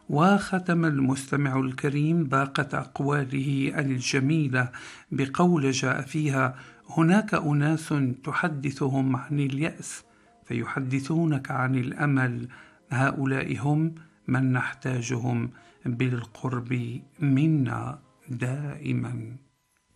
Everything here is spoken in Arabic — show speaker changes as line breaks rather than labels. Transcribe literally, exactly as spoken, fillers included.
وختم المستمع الكريم باقة أقواله الجميلة بقول جاء فيها: هناك أناس تحدثهم عن اليأس فيحدثونك عن الأمل، هؤلاء هم من نحتاجهم بالقرب منا دائما.